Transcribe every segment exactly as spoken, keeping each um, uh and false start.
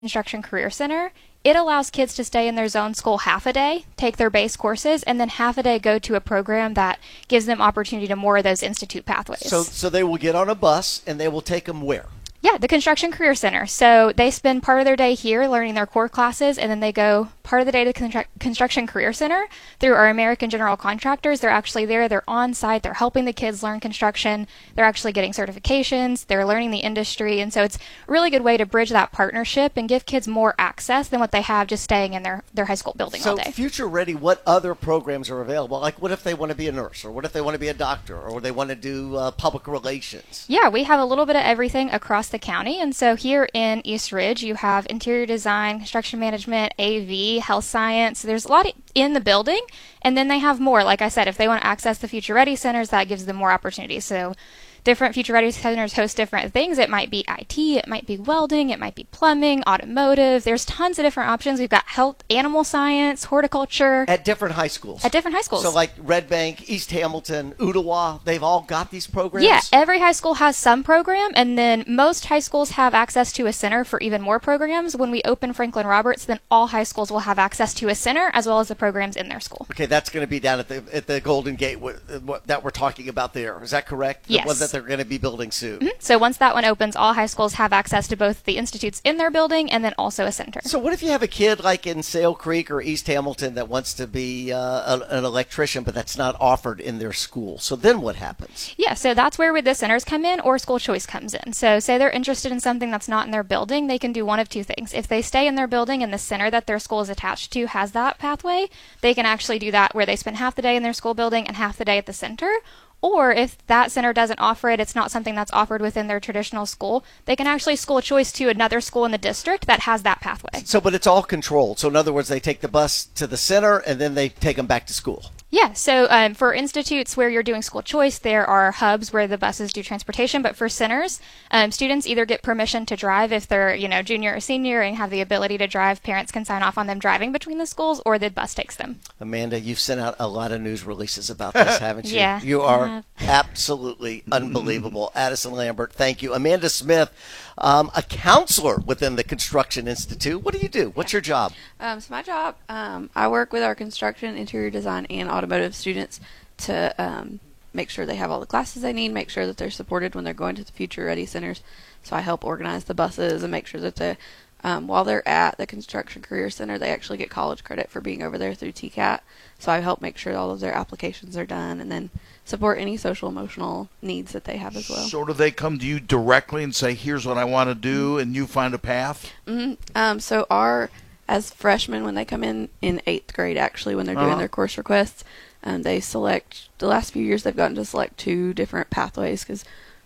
Construction Career Center, it allows kids to stay in their zone school half a day, take their base courses, and then half a day go to a program that gives them opportunity to more of those institute pathways. So, so they will get on a bus and they will take them where? Yeah, the Construction Career Center. So they spend part of their day here learning their core classes, and then they go part of the day to Constru- Construction Career Center through our American General Contractors. They're actually there. They're on site. They're helping the kids learn construction. They're actually getting certifications. They're learning the industry. And so it's a really good way to bridge that partnership and give kids more access than what they have just staying in their, their high school building so all day. So Future Ready, what other programs are available? Like what if they want to be a nurse, or what if they want to be a doctor, or they want to do uh, public relations? Yeah, we have a little bit of everything across the county. And so here in East Ridge, you have interior design, construction management, A V, health science. There's a lot in the building, and then they have more. Like I said, if they want to access the Future Ready centers, that gives them more opportunities. So different Future Ready centers host different things. It might be I T, it might be welding, it might be plumbing, automotive. There's tons of different options. We've got health, animal science, horticulture. At different high schools? At different high schools. So like Red Bank, East Hamilton, Ooltewah, they've all got these programs? Yeah, every high school has some program, and then most high schools have access to a center for even more programs. When we open Franklin Roberts, then all high schools will have access to a center as well as the programs in their school. Okay, that's going to be down at the at the Golden Gate what, that we're talking about there. Is that correct? Yes. The one that they're going to be building soon. Mm-hmm. So once that one opens, all high schools have access to both the institutes in their building and then also a center. So what if you have a kid like in Sale Creek or East Hamilton that wants to be uh, a, an electrician, but that's not offered in their school? So then what happens? Yeah, so that's where the centers come in or school choice comes in. So say they're interested in something that's not in their building, they can do one of two things. If they stay in their building and the center that their school is attached to has that pathway, they can actually do that where they spend half the day in their school building and half the day at the center. Or if that center doesn't offer it, it's not something that's offered within their traditional school, they can actually school choice to another school in the district that has that pathway. So, but it's all controlled. So in other words, they take the bus to the center and then they take them back to school. Yeah, so um, for institutes where you're doing school choice, there are hubs where the buses do transportation. But for centers, um, students either get permission to drive if they're, you know, junior or senior and have the ability to drive. Parents can sign off on them driving between the schools, or the bus takes them. Amanda, you've sent out a lot of news releases about this, haven't you? Yeah. You are absolutely unbelievable. Addison Lambert, thank you. Amanda Smith, um, a counselor within the Construction Institute. What do you do? What's your job? Um, so my job, um, I work with our construction, interior design, and automotive students to um, make sure they have all the classes they need, make sure that they're supported when they're going to the Future Ready centers. So I help organize the buses and make sure that they, um, while they're at the Construction Career Center, they actually get college credit for being over there through T CAT. So I help make sure all of their applications are done and then support any social emotional needs that they have as well. So do they come to you directly and say, here's what I want to do, and you find a path? Mm-hmm. Um, so our, as freshmen, when they come in in eighth grade, actually, when they're doing Uh-huh. their course requests, um, they select, the last few years they've gotten to select two different pathways because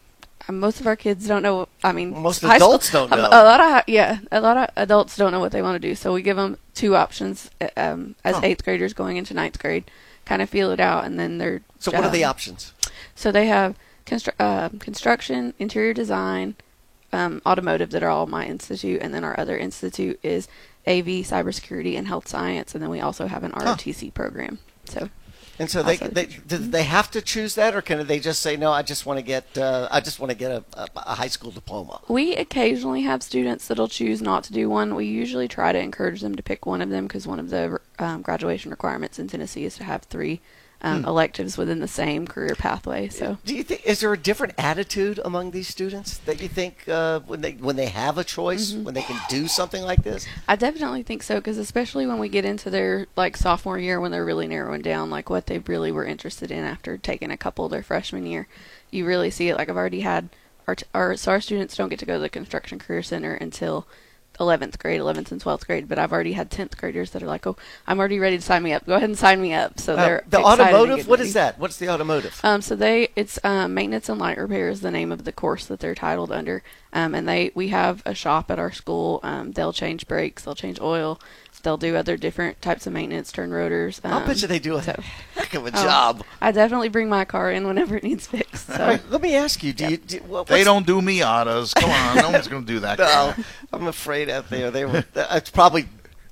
most of our kids don't know, I mean, Well, most high adults school, don't know. A, a lot of, hi- yeah, a lot of adults don't know what they want to do. So we give them two options uh, um, as Huh. eighth graders going into ninth grade, kind of feel it out, and then they're. So what are the um, options? So they have constru- uh, construction, interior design, um, automotive that are all my institute, and then our other institute is A V, cybersecurity, and health science, and then we also have an R O T C program. So. And so they, Also- they do they have to choose that, or can they just say no? I just want to get uh, I just want to get a, a, a high school diploma. We occasionally have students that'll choose not to do one. We usually try to encourage them to pick one of them because one of the um, graduation requirements in Tennessee is to have three um, Hmm. electives within the same career pathway. So Do you think is there a different attitude among these students that you think uh, when they when they have a choice, Mm-hmm. when they can do something like this? I definitely think so because especially when we get into their like sophomore year when they're really narrowing down like what they really were interested in after taking a couple their freshman year, you really see it. Like I've already had our, t- our so our students don't get to go to the Construction Career Center until eleventh grade, eleventh and twelfth grade, but I've already had tenth graders that are like, oh, I'm already ready to sign me up. Go ahead and sign me up. So Uh, they're the excited and automotive. getting What ready. is that? What's the automotive? Um, so they, it's um, maintenance and light repair is the name of the course that they're titled under. Um, and they, we have a shop at our school. Um, they'll change brakes, they'll change oil, they'll do other different types of maintenance, turn rotors. Um, I'll bet you they do a so- heck of a Oh, job. I definitely bring my car in whenever it needs fixed. So. All right, let me ask you: Do you? Do, what, They what's- don't do Miatas. Come on, no one's going to do that. No, I'm afraid out there they were. It's probably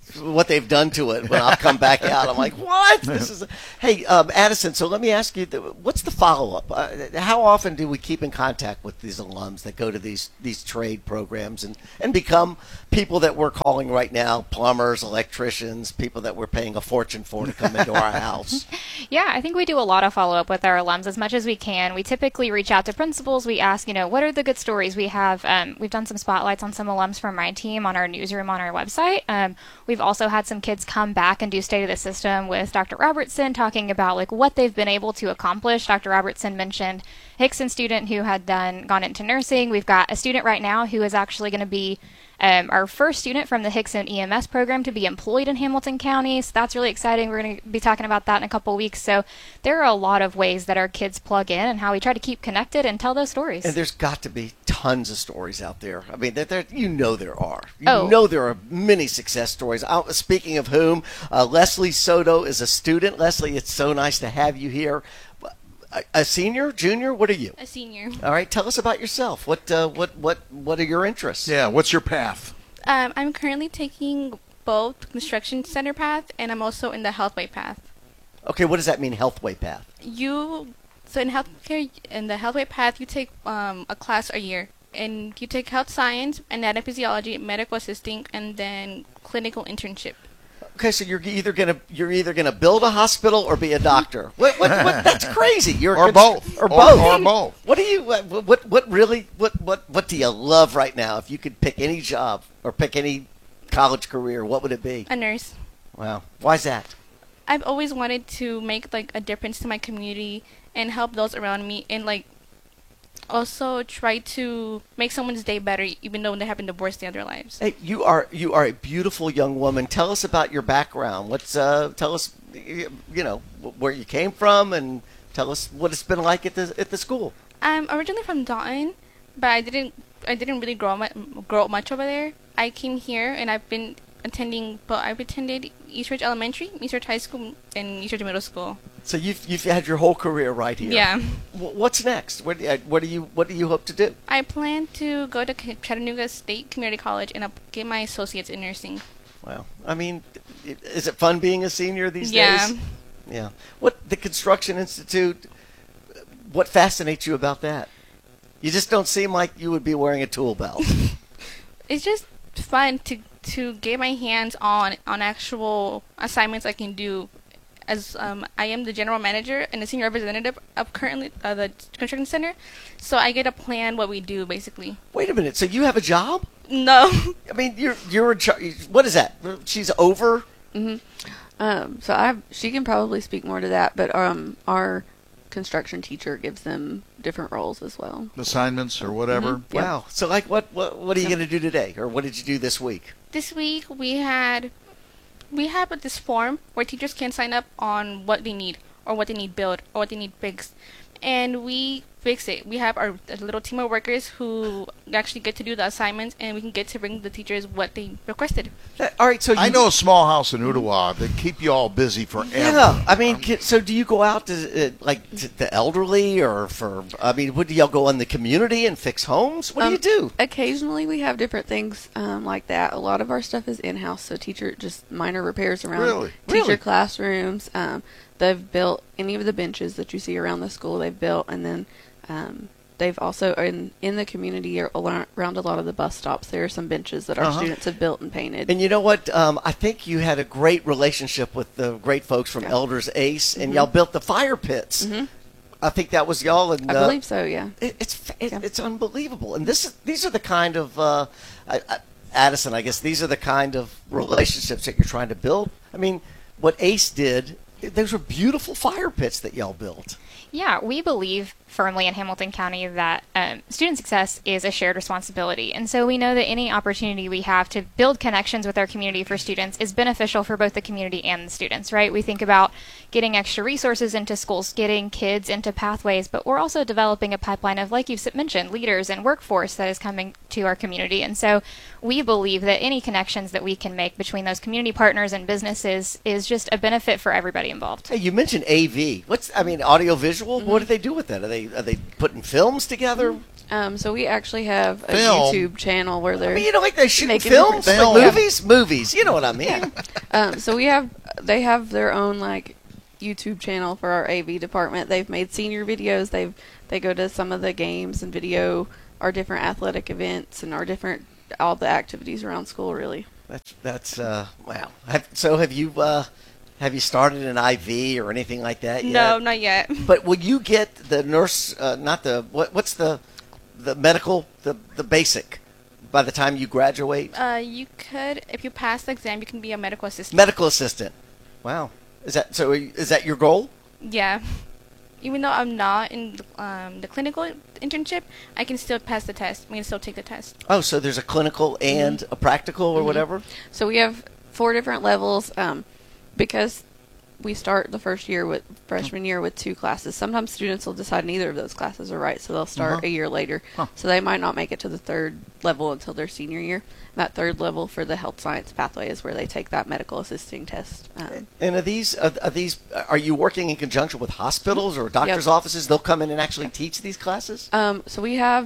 what they've done to it when I've come back out. I'm like, what? This is. A... Hey, um, Addison. So let me ask you, what's the follow up? Uh, how often do we keep in contact with these alums that go to these these trade programs and and become people that we're calling right now plumbers, electricians, people that we're paying a fortune for to come into our house? Yeah, I think we do a lot of follow up with our alums as much as we can. We typically reach out to principals. We ask, you know, what are the good stories? We have um, we've done some spotlights on some alums from my team on our newsroom on our website. Um, we've also had some kids come back and do State of the System with Doctor Robertson, talking about like what they've been able to accomplish. Doctor Robertson mentioned a Hickson student who had done gone into nursing. We've got a student right now who is actually going to be um, our first student from the Hickson E M S program to be employed in Hamilton County. So that's really exciting. We're going to be talking about that in a couple weeks. So there are a lot of ways that our kids plug in and how we try to keep connected and tell those stories. And there's got to be tons of stories out there. I mean, there, there, you know there are. You Oh. know there are many success stories. Uh, speaking of whom, uh, Leslie Soto is a student. Leslie, it's so nice to have you here. A, a senior, junior, what are you? A senior. All right, tell us about yourself. What, uh, what, what, what are your interests? Yeah, what's your path? Um, I'm currently taking both construction center path, and I'm also in the healthway path. Okay, what does that mean, Healthway Path? You so in healthcare in the healthway path, you take um, a class a year, and you take health science, anatomy, physiology, medical assisting, and then clinical internship. Okay, so you're either gonna you're either gonna build a hospital or be a doctor. What, what, what, that's crazy. You're Or both. Or Or- both. or both. What do you what, what what really what what what do you love right now? If you could pick any job or pick any college career, what would it be? A nurse. Wow. Why's that? I've always wanted to make like a difference to my community and help those around me, and like also try to make someone's day better, even though they have been the worst day of their lives. Hey, you are you are a beautiful young woman. Tell us about your background. What's uh tell us you know where you came from and tell us what it's been like at the at the school. I'm originally from Dalton, but I didn't I didn't really grow much, grow up much over there. I came here and I've been attending, but I've attended East Ridge Elementary, East Ridge High School, and East Ridge Middle School. So you've you've had your whole career right here. Yeah. Wh- What's next? What do you, what do you what do you hope to do? I plan to go to C- Chattanooga State Community College and up- get my associates in nursing. Well, I mean, i- is it fun being a senior these Yeah. days? Yeah. What the Construction Institute? What fascinates you about that? You just don't seem like you would be wearing a tool belt. It's just fun to to get my hands on on actual assignments I can do. As um, I am the general manager and the senior representative of currently uh, the construction center, so I get to plan what we do basically. Wait a minute. So you have a job? No. I mean, you're you're in charge. What is that? She's over. hmm Um, so I, she can probably speak more to that, but um, our construction teacher gives them different roles as well. Assignments or whatever? Mhm. Yep. Wow. So like, what what what are you Yep. going to do today, or what did you do this week? This week we had we have this form where teachers can sign up on what they need or what they need built or what they need fixed, and we fix it. We have our a little team of workers who actually get to do the assignments, and we can get to bring the teachers what they requested. Uh, All right. So you, I know a small house in Ottawa that keep you all busy forever. Yeah, I mean, can, so do you go out to uh, like to the elderly, or for? I mean, what do y'all go in the community and fix homes? What Um, do you do? Occasionally we have different things um, like that. A lot of our stuff is in-house, so teacher just minor repairs around Really? teacher Really? classrooms. Um, they've built any of the benches that you see around the school. They've built, and then um, they've also in in the community or al- around a lot of the bus stops. There are some benches that our Uh-huh. students have built and painted. And you know what? Um, I think you had a great relationship with the great folks from Yeah. Elders Ace, and Mhm. y'all built the fire pits. Mhm. I think that was y'all. And I uh, believe so. Yeah. it, it's fa- it, Yeah. it's unbelievable. And this is these are the kind of uh, I, I, Addison. I guess these are the kind of relationships that you're trying to build. I mean, what Ace did. Those were beautiful fire pits that y'all built. Yeah, we believe firmly in Hamilton County that um, student success is a shared responsibility. And so we know that any opportunity we have to build connections with our community for students is beneficial for both the community and the students, right? We think about getting extra resources into schools, getting kids into pathways, but we're also developing a pipeline of, like you've mentioned, leaders and workforce that is coming to our community. And so we believe that any connections that we can make between those community partners and businesses is just a benefit for everybody involved. Hey, you mentioned A V. What's I mean, audio visual. What do they do with that? Are they are they putting films together? Um, so we actually have a Film. YouTube channel where they're I mean, you know, like they shoot making films, different- like Film. movies, movies. You know what I mean? Um, so we have they have their own like YouTube channel for our A V department. They've made senior videos. They've they go to some of the games and video our different athletic events and our different all the activities around school. Really, That's that's uh, wow. Have, so have you uh, have you started an I V or anything like that yet? No, not yet. But will you get the nurse? Uh, not the what? What's the the medical the the basic by the time you graduate? Uh, you could, if you pass the exam, you can be a medical assistant. Medical assistant. Wow. Is that so? Is that your goal? Yeah. Even though I'm not in um, the clinical internship, I can still pass the test. I can still take the test. Oh, so there's a clinical and Mm-hmm. a practical or whatever. so we have four different levels um, because we start the first year with freshman year with two classes. Sometimes students will decide neither of those classes are right, so they'll start Uh-huh. a year later. Huh. So they might not make it to the third level until their senior year. That third level for the health science pathway is where they take that medical assisting test. Um, And are these are, are these are you working in conjunction with hospitals or doctors' Yep. offices? They'll come in and actually teach these classes. Um, so we have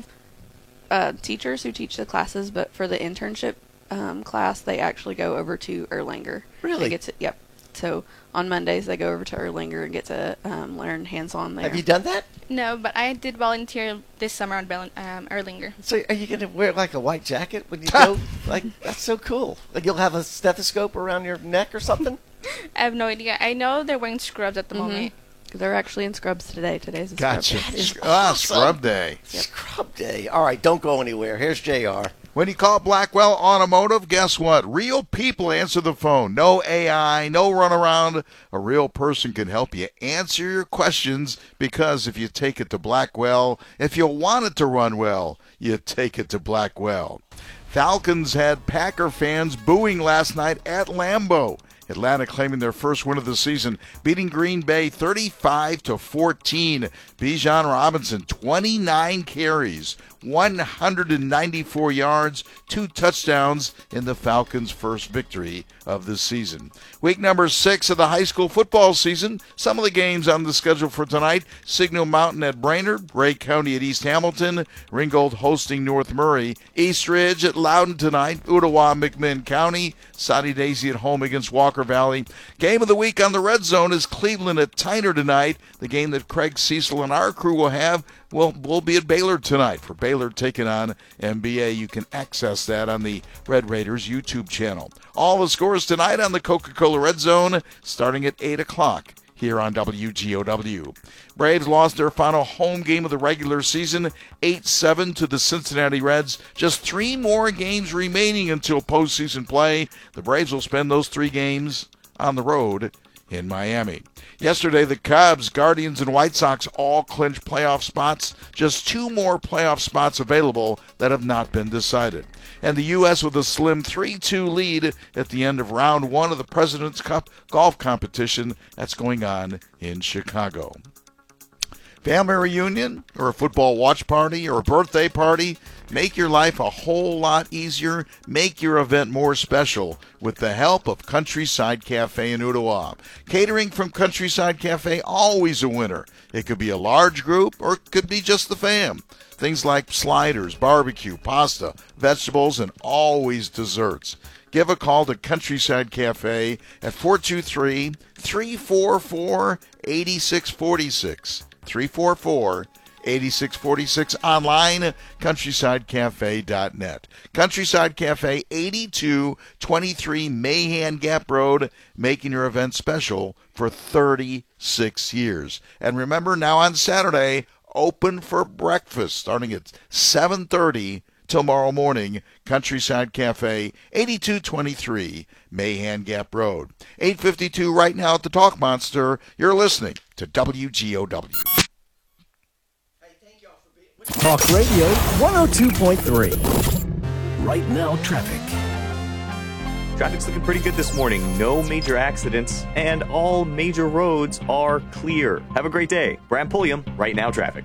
uh, teachers who teach the classes, but for the internship um, class, they actually go over to Erlanger. Really? They get to, yep. So on Mondays, they go over to Erlanger and get to um, learn hands-on there. Have you done that? No, but I did volunteer this summer on Bell- um, Erlinger. So are you going to wear like a white jacket when you go? Like that's so cool. Like you'll have a stethoscope around your neck or something. I have no idea. I know they're wearing scrubs at the Mhm. moment. They're actually in scrubs today. Today's a Gotcha. scrub day. is Ah, awesome. scrub day. Scrub day. All right, don't go anywhere. Here's J R. When you call Blackwell Automotive, guess what? Real people answer the phone. No A I, no runaround. A real person can help you answer your questions because if you take it to Blackwell, if you want it to run well, you take it to Blackwell. Falcons had Packer fans booing last night at Lambeau. Atlanta claiming their first win of the season, beating Green Bay thirty-five to fourteen. Bijan Robinson, twenty-nine carries, one hundred ninety-four yards, two touchdowns in the Falcons' first victory of the season. Week number six of the high school football season. Some of the games on the schedule for tonight: Signal Mountain at Brainerd, Ray County at East Hamilton, Ringgold hosting North Murray, East Ridge at Loudon tonight, Ottawa, McMinn County, Saudi Daisy at home against Walker Valley. Game of the week on the Red Zone is Cleveland at Tyner tonight. The game that Craig Cecil and our crew will have will will be at Baylor tonight for Baylor taking on M B A. You can access that on the Red Raiders YouTube channel. All the scores tonight on the Coca-Cola Red Zone starting at eight o'clock here on W G O W. Braves lost their final home game of the regular season, eight seven to the Cincinnati Reds. Just three more games remaining until postseason play. The Braves will spend those three games on the road in Miami. Yesterday, the Cubs, Guardians, and White Sox all clinched playoff spots. Just two more playoff spots available that have not been decided. And the U S with a slim three two lead at the end of round one of the President's Cup golf competition that's going on in Chicago. Family reunion or a football watch party or a birthday party, make your life a whole lot easier. Make your event more special with the help of Countryside Cafe in Ottawa. Catering from Countryside Cafe, always a winner. It could be a large group or it could be just the fam. Things like sliders, barbecue, pasta, vegetables, and always desserts. Give a call to Countryside Cafe at four two three, three four four, eight six four six. three four four, eight six four six. Online, countryside cafe dot net. Countryside Cafe, eighty-two twenty-three Mahan Gap Road, making your event special for thirty-six years. And remember, now on Saturday, open for breakfast starting at seven thirty tomorrow morning. Countryside Cafe, eighty-two twenty-three Mahan Gap Road. eight fifty-two right now at the Talk Monster. You're listening to W G O W. Talk Radio one oh two point three. Right now, traffic. Traffic's looking pretty good this morning. No major accidents, and all major roads are clear. Have a great day. Bram Pulliam, Right Now Traffic.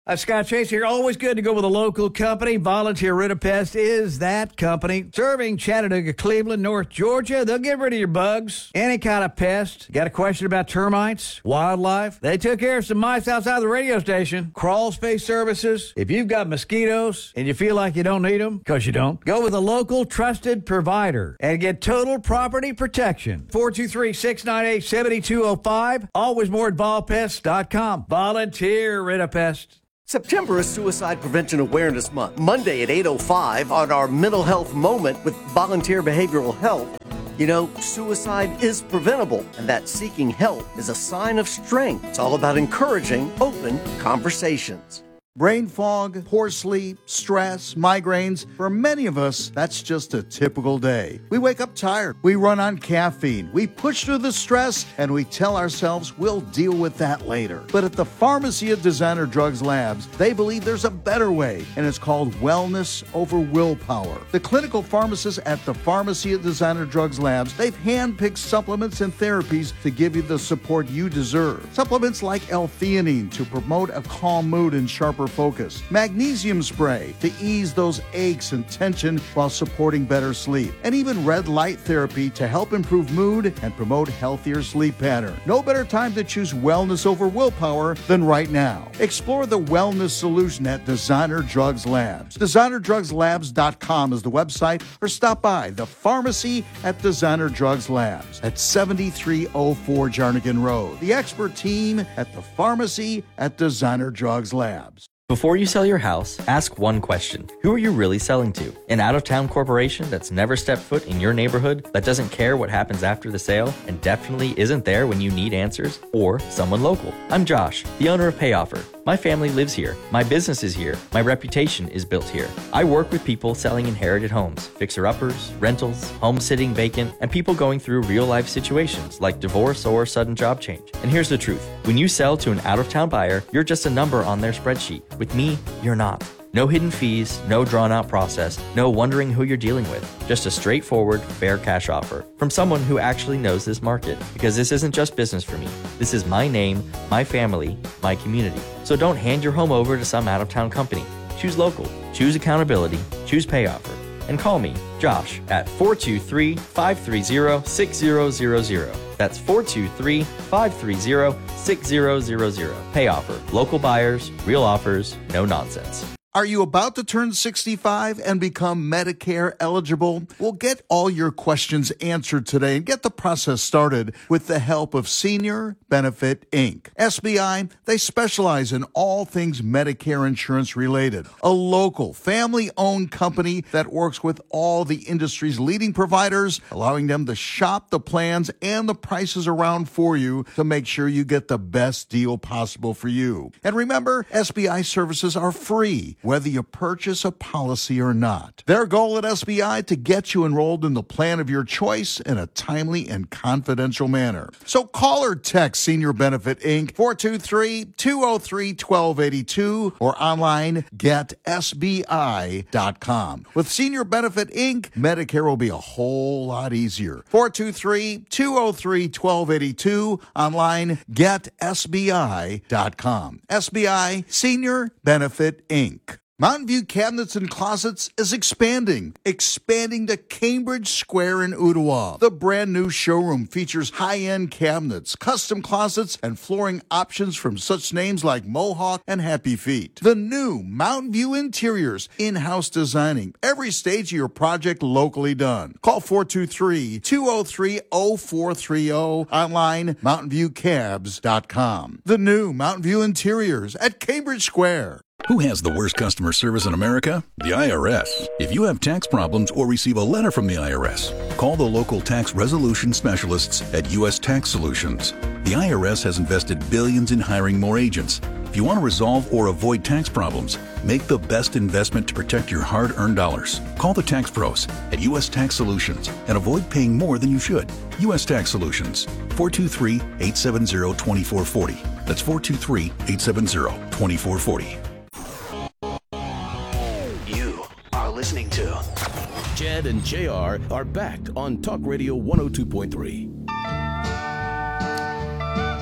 Uh, Scott Chase here. Always good to go with a local company. Volunteer Rid-A-Pest is that company. Serving Chattanooga, Cleveland, North Georgia. They'll get rid of your bugs, any kind of pest. Got a question about termites, wildlife? They took care of some mice outside the radio station. Crawl space services. If you've got mosquitoes and you feel like you don't need them, because you don't, go with a local trusted provider and get total property protection. four two three, six nine eight, seven two zero five. Always more at vol pest dot com. Volunteer Rid-A-Pest. September is Suicide Prevention Awareness Month. Monday at eight oh five on our Mental Health Moment with Volunteer Behavioral Health. You know, suicide is preventable, and that seeking help is a sign of strength. It's all about encouraging open conversations. Brain fog, poor sleep, stress, migraines. For many of us, that's just a typical day. We wake up tired. We run on caffeine. We push through the stress, and we tell ourselves we'll deal with that later. But at the Pharmacy of Designer Drugs Labs, they believe there's a better way, and it's called wellness over willpower. The clinical pharmacists at the Pharmacy of Designer Drugs Labs, they've handpicked supplements and therapies to give you the support you deserve. Supplements like L-theanine to promote a calm mood and sharper focus, magnesium spray to ease those aches and tension while supporting better sleep, and even red light therapy to help improve mood and promote healthier sleep pattern. No better time to choose wellness over willpower than right now. Explore the wellness solution at Designer Drugs Labs. designer drugs labs dot com is the website, or stop by the pharmacy at Designer Drugs Labs at seventy-three oh four Jarnigan Road. The expert team at the pharmacy at Designer Drugs Labs. Before you sell your house, ask one question. Who are you really selling to? An out-of-town corporation that's never stepped foot in your neighborhood, that doesn't care what happens after the sale, and definitely isn't there when you need answers? Or someone local? I'm Josh, the owner of PayOffer. My family lives here. My business is here. My reputation is built here. I work with people selling inherited homes, fixer-uppers, rentals, home sitting vacant, and people going through real-life situations like divorce or sudden job change. And here's the truth. When you sell to an out-of-town buyer, you're just a number on their spreadsheet. With me, you're not. No hidden fees, no drawn-out process, no wondering who you're dealing with. Just a straightforward, fair cash offer from someone who actually knows this market. Because this isn't just business for me. This is my name, my family, my community. So don't hand your home over to some out-of-town company. Choose local, choose accountability, choose PayOffer. And call me, Josh, at four two three, five three zero, six zero zero zero. That's four two three, five three zero, six zero zero zero. PayOffer. Local buyers, real offers, no nonsense. Are you about to turn sixty-five and become Medicare eligible? Well, get all your questions answered today and get the process started with the help of Senior Benefit Incorporated. S B I, they specialize in all things Medicare insurance related. A local, family-owned company that works with all the industry's leading providers, allowing them to shop the plans and the prices around for you to make sure you get the best deal possible for you. And remember, S B I services are free, whether you purchase a policy or not. Their goal at S B I to get you enrolled in the plan of your choice in a timely and confidential manner. So call or text Senior Benefit Incorporated four two three, two oh three, one two eight two or online get S B I dot com. With Senior Benefit Incorporated, Medicare will be a whole lot easier. four two three, two oh three, one two eight two, online get S B I dot com. S B I, Senior Benefit Incorporated. Mountain View Cabinets and Closets is expanding, expanding to Cambridge Square in Ottawa. The brand new showroom features high-end cabinets, custom closets, and flooring options from such names like Mohawk and Happy Feet. The new Mountain View Interiors, in-house designing, every stage of your project locally done. Call four two three, two oh three, oh four three oh, online mountain view cabs dot com. The new Mountain View Interiors at Cambridge Square. Who has the worst customer service in America? The I R S. If you have tax problems or receive a letter from the I R S, call the local tax resolution specialists at U S Tax Solutions. The I R S has invested billions in hiring more agents. If you want to resolve or avoid tax problems, make the best investment to protect your hard-earned dollars. Call the tax pros at U S Tax Solutions and avoid paying more than you should. U S Tax Solutions, four two three, eight seven zero, two four four zero. That's four two three, eight seven zero, two four four zero. Listening to Jed and J R are back on Talk Radio one oh two point three.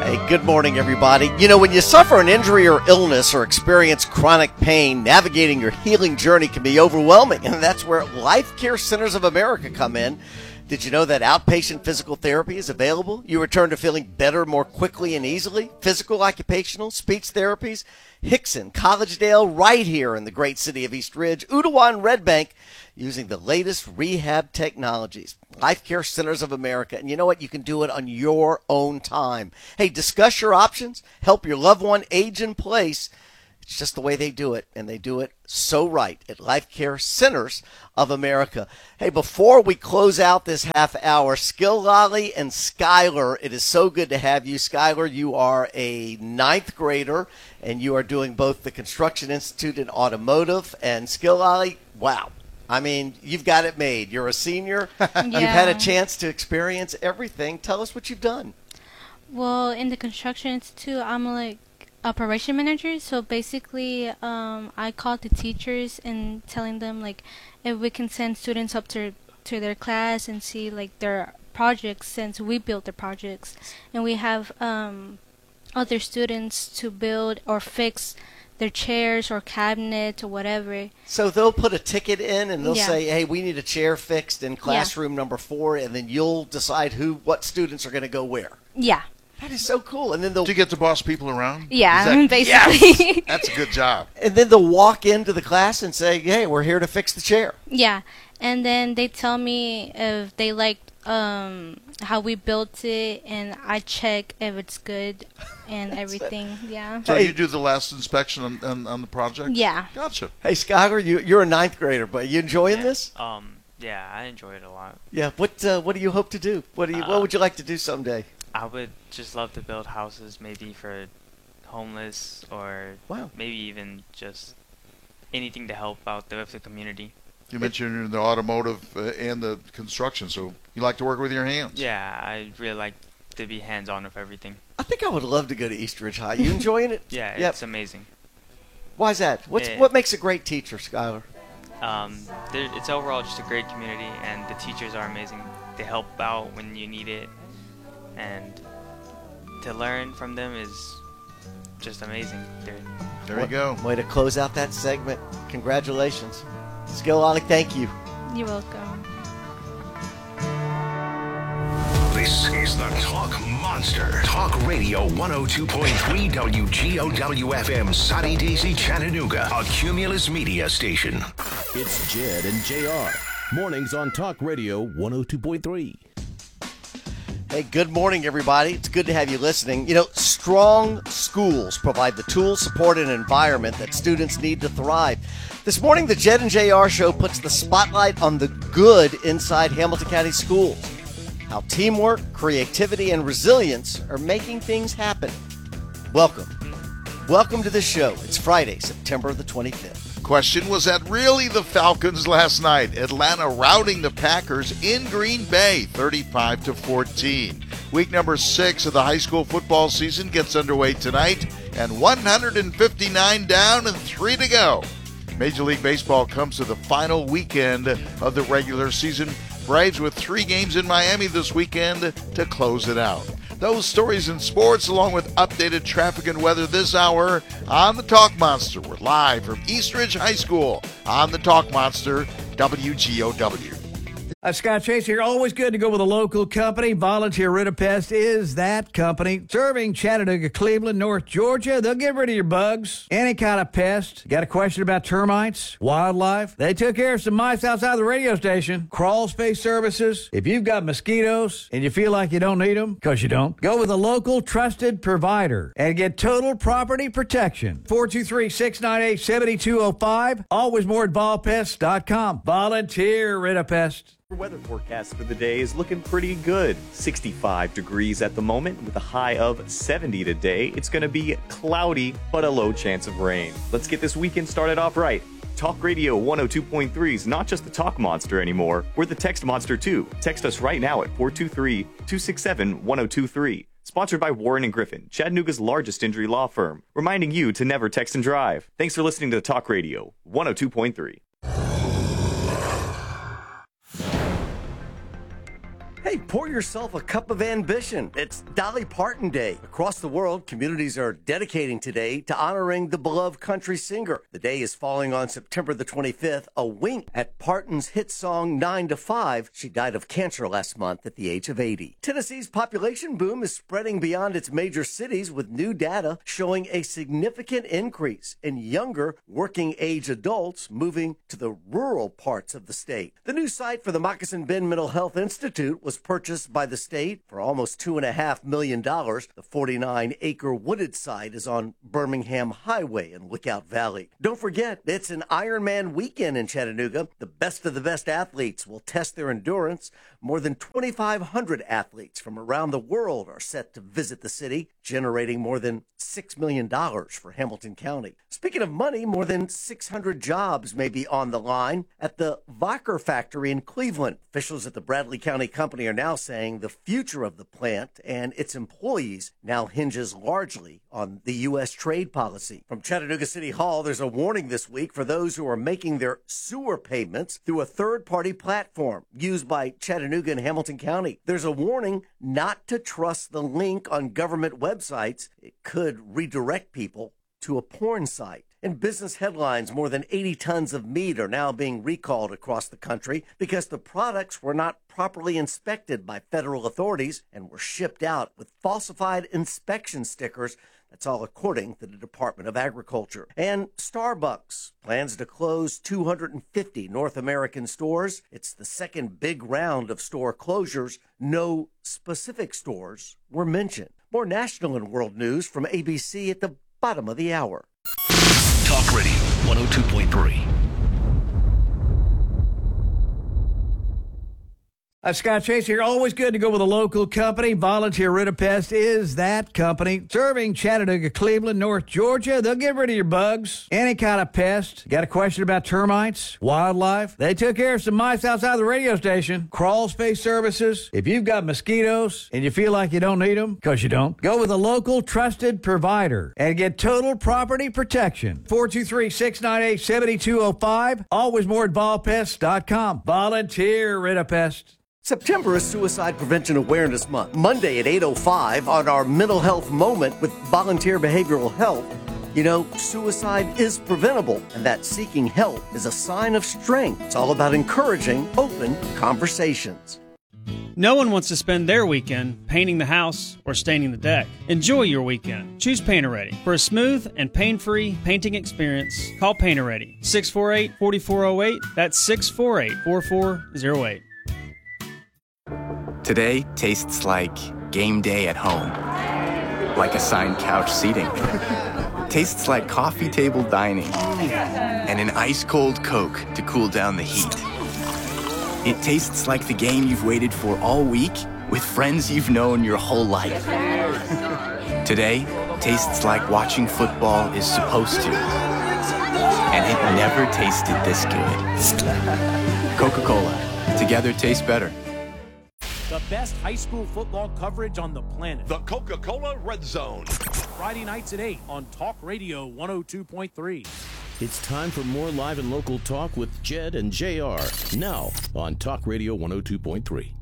Hey, good morning, everybody. You know, when you suffer an injury or illness or experience chronic pain, navigating your healing journey can be overwhelming, and that's where Life Care Centers of America come in. Did you know that outpatient physical therapy is available? You return to feeling better more quickly and easily. Physical, occupational, speech therapies, Hickson, Collegedale, right here in the great city of East Ridge, Ottawa and Red Bank, using the latest rehab technologies. Life Care Centers of America. And you know what? You can do it on your own time. Hey, discuss your options. Help your loved one age in place. It's just the way they do it, and they do it so right at Life Care Centers of America. Hey, before we close out this half hour, Skillolly and Skylar, it is so good to have you. Skylar, you are a ninth grader, and you are doing both the Construction Institute and Automotive. And Skillolly, wow. I mean, you've got it made. You're a senior. Yeah. You've had a chance to experience everything. Tell us what you've done. Well, in the Construction Institute, I'm like operation manager. So basically, um, I call the teachers and telling them like if we can send students up to to their class and see like their projects, since we built the projects, and we have um, other students to build or fix their chairs or cabinets or whatever. So they'll put a ticket in and they'll Yeah. say, hey, we need a chair fixed in classroom number four, and then you'll decide who, what students are going to go where. Yeah. That is so cool. And then they'll Do you get to boss people around? Yeah, Is that- basically. Yes! That's a good job. And then they'll walk into the class and say, hey, we're here to fix the chair. Yeah, and then they tell me if they liked um, how we built it, and I check if it's good and everything. Yeah. So you do the last inspection on, on, on the project? Yeah. Gotcha. Hey, Skylar, you, you're a ninth grader, but you enjoying this? Um, yeah, I enjoy it a lot. Yeah. What uh, What do you hope to do? What do you Uh, What would you like to do someday? I would just love to build houses, maybe for homeless or Wow. maybe even just anything to help out the, the community. You mentioned you're in the automotive uh, and the construction, so you like to work with your hands. Yeah, I really like to be hands-on with everything. I think I would love to go to East Ridge High. You enjoying it? Yeah, Yep. it's amazing. Why's that? What's Eh. What makes a great teacher, Skylar? Um, there- it's overall just a great community, and the teachers are amazing. They help out when you need it, and to learn from them is just amazing. They're, There you go. Way to close out that segment. Congratulations. Skillolly, thank you. You're welcome. This is the Talk Monster. Talk Radio one oh two point three W G O W F M, Soddy Daisy, Chattanooga, a Cumulus media station. It's Jed and J R. Mornings on Talk Radio one oh two point three. Hey, good morning, everybody. It's good to have you listening. You know, strong schools provide the tools, support, and environment that students need to thrive. This morning, the Jed and J R show puts the spotlight on the good inside Hamilton County schools. How teamwork, creativity, and resilience are making things happen. Welcome. Welcome to the show. It's Friday, September the twenty-fifth. Question, was that really the Falcons last night? Atlanta routing the Packers in Green Bay, thirty-five to fourteen. Week number six of the high school football season gets underway tonight, and one hundred fifty-nine down and three to go. Major League Baseball comes to the final weekend of the regular season. Braves with three games in Miami this weekend to close it out. Those stories in sports, along with updated traffic and weather this hour on the Talk Monster. We're live from East Ridge High School on the Talk Monster, W G O W. Uh, Scott Chase here. Always good to go with a local company. Volunteer Ritapest is that company. Serving Chattanooga, Cleveland, North Georgia. They'll get rid of your bugs. Any kind of pest. Got a question about termites? Wildlife? They took care of some mice outside the radio station. Crawl space services. If you've got mosquitoes and you feel like you don't need them, because you don't, go with a local trusted provider and get total property protection. four two three, six nine eight, seven two zero five. Always more at vol pest dot com. Volunteer Ritapest. Weather forecast for the day is looking pretty good. sixty-five degrees at the moment with a high of seventy today. It's going to be cloudy, but a low chance of rain. Let's get this weekend started off right. Talk Radio one oh two point three is not just the Talk Monster anymore. We're the Text Monster too. Text us right now at four two three, two six seven, one oh two three. Sponsored by Warren and Griffin, Chattanooga's largest injury law firm. Reminding you to never text and drive. Thanks for listening to Talk Radio one oh two point three. Hey, pour yourself a cup of ambition. It's Dolly Parton Day. Across the world, communities are dedicating today to honoring the beloved country singer. The day is falling on September the twenty-fifth, a wink at Parton's hit song nine to five. She died of cancer last month at the age of eighty. Tennessee's population boom is spreading beyond its major cities, with new data showing a significant increase in younger working-age adults moving to the rural parts of the state. The new site for the Moccasin Bend Mental Health Institute was purchased by the state for almost two point five million dollars. The forty-nine acre wooded site is on Birmingham Highway in Lookout Valley. Don't forget, it's an Ironman weekend in Chattanooga. The best of the best athletes will test their endurance. More than twenty-five hundred athletes from around the world are set to visit the city, generating more than six million dollars for Hamilton County. Speaking of money, more than six hundred jobs may be on the line at the Vocker factory in Cleveland. Officials at the Bradley County Company are now saying the future of the plant and its employees now hinges largely on the U S trade policy. From Chattanooga City Hall, there's a warning this week for those who are making their sewer payments through a third-party platform used by Chattanooga and Hamilton County. There's a warning not to trust the link on government websites. It could redirect people to a porn site. In business headlines, more than eighty tons of meat are now being recalled across the country because the products were not properly inspected by federal authorities and were shipped out with falsified inspection stickers. That's all according to the Department of Agriculture. And Starbucks plans to close two hundred fifty North American stores. It's the second big round of store closures. No specific stores were mentioned. More national and world news from A B C at the bottom of the hour. Talk Radio one oh two point three. Uh, Scott Chase here. Always good to go with a local company. Volunteer Ritapest is that company. Serving Chattanooga, Cleveland, North Georgia. They'll get rid of your bugs. Any kind of pest. Got a question about termites? Wildlife? They took care of some mice outside the radio station. Crawl space services. If you've got mosquitoes and you feel like you don't need them, because you don't, go with a local trusted provider and get total property protection. four two three, six nine eight, seven two zero five. Always more at vol pest dot com. Volunteer Ritapest. September is Suicide Prevention Awareness Month. Monday at eight oh five on our Mental Health Moment with Volunteer Behavioral Health. You know, suicide is preventable, and that seeking help is a sign of strength. It's all about encouraging open conversations. No one wants to spend their weekend painting the house or staining the deck. Enjoy your weekend. Choose Painter-Ready. For a smooth and pain-free painting experience, call Painter-Ready. six four eight, four four zero eight. That's six four eight, four four zero eight. Today tastes like game day at home, like assigned couch seating. Tastes like coffee table dining and an ice-cold Coke to cool down the heat. It tastes like the game you've waited for all week with friends you've known your whole life. Today tastes like watching football is supposed to, and it never tasted this good. Coca-Cola. Together tastes better. The best high school football coverage on the planet. The Coca-Cola Red Zone. Friday nights at eight on Talk Radio one oh two point three. It's time for more live and local talk with Jed and J R. Now on Talk Radio one oh two point three.